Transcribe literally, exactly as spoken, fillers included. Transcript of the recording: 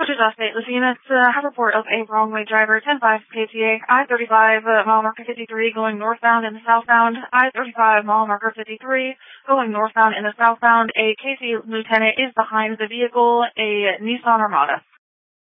Wichita State, the units uh, have report of a wrong-way driver, ten five K T A, I thirty-five, uh, mile marker fifty-three, going northbound in the southbound, I thirty-five, mile marker fifty-three, going northbound in the southbound. A K C lieutenant is behind the vehicle, a Nissan Armada.